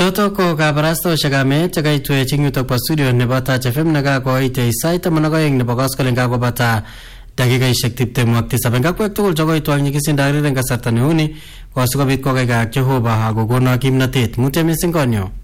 Choto ko kabarastoshek amet chekaitwech ing yutok po studio nebo Touch FM nekakoite sait 12 nebo koskolen kakobata dakikaishek 27 eng kakwek tugul chokoitwang nyikisindo eng kasarta neuni kosikobit kokekak Jehova akokono kimnatet. Mutyo mising konyo.